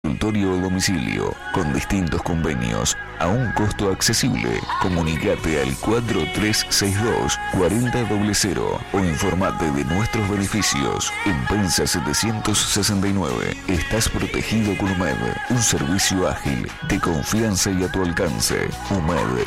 consultorio o domicilio, con distintos convenios, a un costo accesible. Comunicate al 4362-4000 o informate de nuestros beneficios. En Pensa 769 estás protegido con UMED, un servicio ágil, de confianza y a tu alcance. UMED,